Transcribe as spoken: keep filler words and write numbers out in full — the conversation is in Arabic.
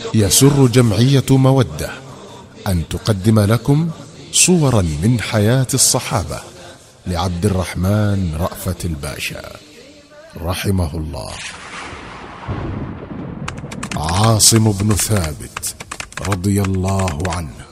يسر جمعية مودة أن تقدم لكم صورا من حياة الصحابة لعبد الرحمن رأفت الباشا رحمه الله. عاصم بن ثابت رضي الله عنه،